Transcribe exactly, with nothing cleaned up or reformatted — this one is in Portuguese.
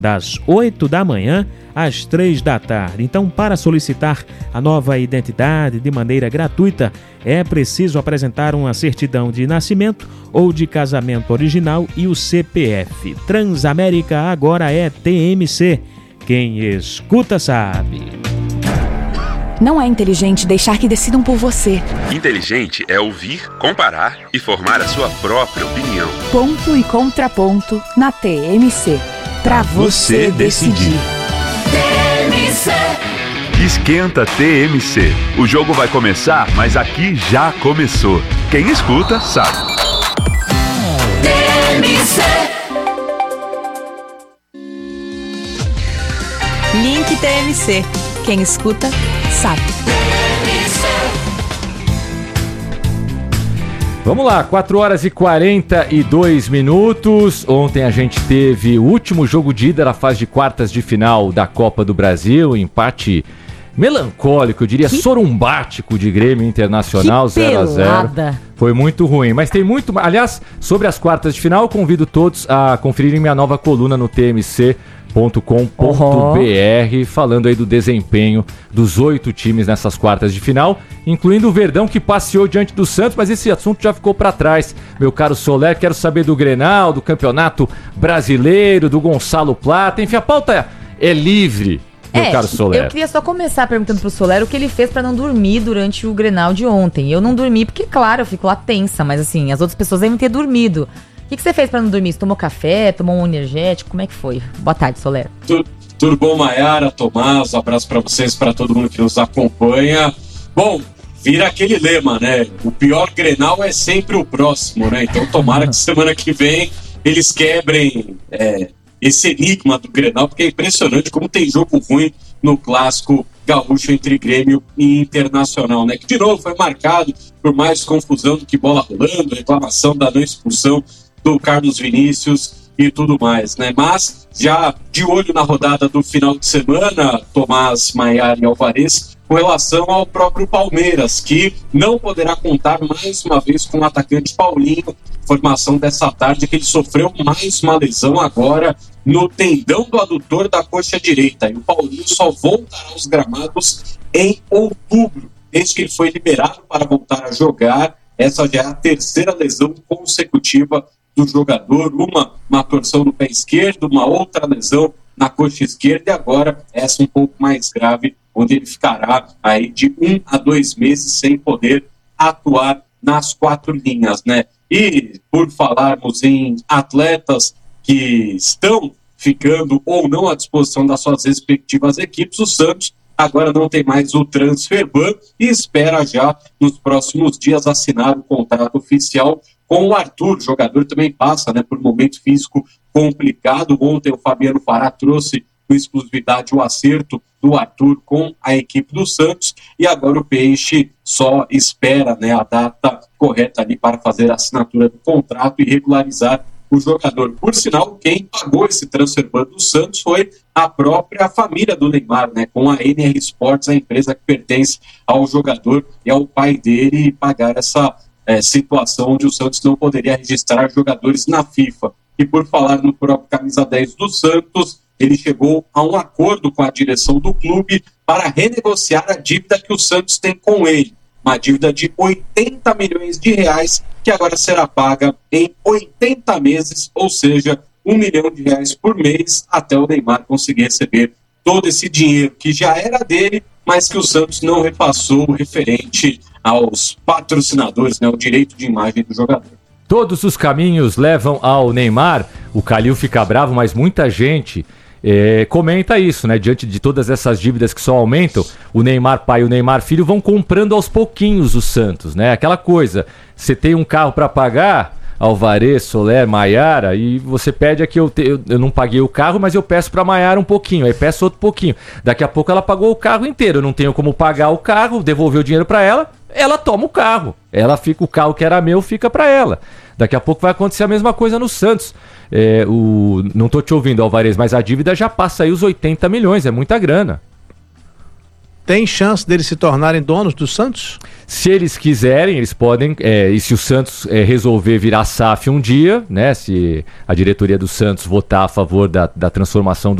das oito da manhã às três da tarde. Então, para solicitar a nova identidade de maneira gratuita, é preciso apresentar uma certidão de nascimento ou de casamento original e o C P F. Transamérica agora é T M C. Quem escuta sabe. Não é inteligente deixar que decidam por você. Inteligente é ouvir, comparar e formar a sua própria opinião. Ponto e contraponto na T M C. Pra você decidir. T M C. Esquenta T M C. O jogo vai começar, mas aqui já começou. Quem escuta, sabe. T M C. Link T M C. Quem escuta, sabe. Vamos lá, quatro horas e quarenta e dois minutos. Ontem a gente teve o último jogo de ida na fase de quartas de final da Copa do Brasil. Empate melancólico, eu diria que sorumbático de Grêmio Internacional, zero a zero. Foi muito ruim, mas tem muito... Aliás, sobre as quartas de final, eu convido todos a conferirem minha nova coluna no T M C ponto com ponto b r, falando aí do desempenho dos oito times nessas quartas de final, incluindo o Verdão, que passeou diante do Santos, mas esse assunto já ficou para trás, meu caro Soler. Quero saber do Grenal, do Campeonato Brasileiro, do Gonçalo Plata, enfim, a pauta é livre, meu é, caro Soler. Eu queria só começar perguntando pro Soler o que ele fez para não dormir durante o Grenal de ontem. Eu não dormi porque, claro, eu fico lá tensa, mas assim, as outras pessoas devem ter dormido. O que, que você fez pra não dormir? Você tomou café, tomou um energético? Como é que foi? Boa tarde, Soler. Tudo, tudo bom, Maiara, Tomás? Um abraço pra vocês, pra todo mundo que nos acompanha. Bom, vira aquele lema, né? O pior Grenal é sempre o próximo, né? Então tomara que semana que vem eles quebrem é, esse enigma do Grenal, porque é impressionante como tem jogo ruim no clássico gaúcho entre Grêmio e Internacional, né? Que de novo foi marcado por mais confusão do que bola rolando, reclamação da não expulsão do Carlos Vinícius e tudo mais, né? Mas já de olho na rodada do final de semana, Tomás, Maiara e Alvarez, com relação ao próprio Palmeiras, que não poderá contar mais uma vez com o atacante Paulinho. Informação dessa tarde que ele sofreu mais uma lesão agora no tendão do adutor da coxa direita. E o Paulinho só voltará aos gramados em outubro, desde que ele foi liberado para voltar a jogar. Essa já é a terceira lesão consecutiva do jogador, uma, uma torção no pé esquerdo, uma outra lesão na coxa esquerda e agora essa um pouco mais grave, onde ele ficará aí de um a dois meses sem poder atuar nas quatro linhas, né? E por falarmos em atletas que estão ficando ou não à disposição das suas respectivas equipes, o Santos agora não tem mais o transfer ban e espera já nos próximos dias assinar o contrato oficial com o Arthur. O jogador também passa, né, por um momento físico complicado. Ontem o Fabiano Fará trouxe com exclusividade o acerto do Arthur com a equipe do Santos e agora o Peixe só espera, né, a data correta ali para fazer a assinatura do contrato e regularizar o jogador. Por sinal, quem pagou esse transfer ban do Santos foi a própria família do Neymar, né, com a N R Sports, a empresa que pertence ao jogador e ao pai dele, pagar essa é, situação onde o Santos não poderia registrar jogadores na FIFA. E por falar no próprio camisa dez do Santos, ele chegou a um acordo com a direção do clube para renegociar a dívida que o Santos tem com ele. Uma dívida de oitenta milhões de reais, que agora será paga em oitenta meses, ou seja, um milhão de reais por mês, até o Neymar conseguir receber todo esse dinheiro que já era dele, mas que o Santos não repassou referente aos patrocinadores, né, o direito de imagem do jogador. Todos os caminhos levam ao Neymar. O Calil fica bravo, mas muita gente é, comenta isso, né? Diante de todas essas dívidas que só aumentam, o Neymar pai e o Neymar filho vão comprando aos pouquinhos o Santos, né? Aquela coisa, você tem um carro para pagar, Alvarez, Soler, Maiara, e você pede aqui, eu, te, eu, eu não paguei o carro, mas eu peço para Maiara um pouquinho, aí peço outro pouquinho. Daqui a pouco ela pagou o carro inteiro, eu não tenho como pagar o carro, devolver o dinheiro para ela, ela toma o carro. Ela fica, o carro que era meu fica para ela. Daqui a pouco vai acontecer a mesma coisa no Santos. É, o, não tô te ouvindo, Alvarez, mas a dívida já passa aí os oitenta milhões, é muita grana. tem chance deles se tornarem donos do Santos? Se eles quiserem, eles podem, é, e se o Santos é, resolver virar S A F um dia, né, se a diretoria do Santos votar a favor da, da transformação do